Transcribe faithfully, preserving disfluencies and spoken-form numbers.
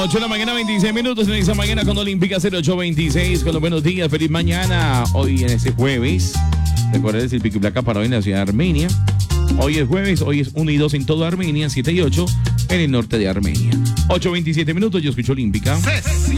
ocho de la mañana, veintiséis minutos en esa mañana con Olímpica cero ocho veintiséis. Con los buenos días, feliz mañana. Hoy en este jueves, recuerda decir pico y placa para hoy en la ciudad de Armenia. Hoy es jueves, hoy es uno y dos en toda Armenia, siete y ocho en el norte de Armenia. ocho veintisiete minutos, yo escucho Olímpica.